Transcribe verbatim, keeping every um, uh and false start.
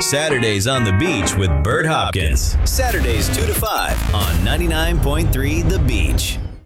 Saturdays on the Beach with Bert Hopkins. Saturdays two to five on ninety-nine point three The Beach.